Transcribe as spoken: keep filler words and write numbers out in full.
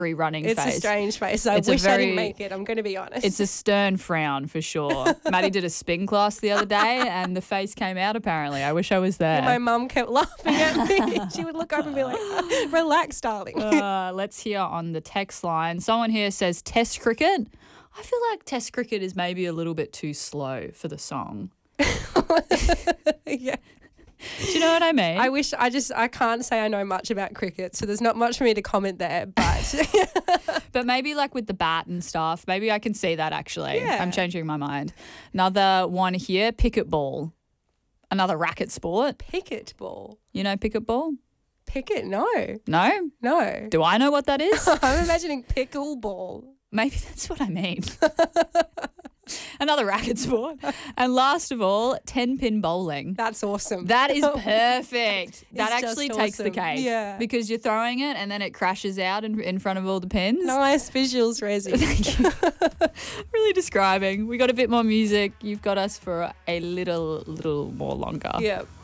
running It's face. a strange face. I It's a wish I very- didn't make it. I'm going to be honest. It's a stern frown for sure. Maddie did a spin class the other day and the face came out apparently. I wish I was there. My mum kept laughing at me. She would look over and be like, relax, darling. Uh, let's hear on the text line. Someone here says Test cricket. I feel like Test cricket is maybe a little bit too slow for the song. Yeah. Do you know what I mean? I wish I just I can't say I know much about cricket, so there's not much for me to comment there. But But maybe like with the bat and stuff, maybe I can see that actually. Yeah. I'm changing my mind. Another one here, picket ball. Another racket sport. picket ball, You know picket ball? picket, no, No? no. Do I know what that is? I'm imagining pickle ball. Maybe that's what I mean. Another racket sport. And last of all, ten-pin bowling. That's awesome. That is perfect. That It's actually just takes the awesome. cake. Yeah. Because you're throwing it and then it crashes out in, in front of all the pins. Nice visuals, Resi. Thank you. Really describing. We got a bit more music. You've got us for a little, little more longer. Yep.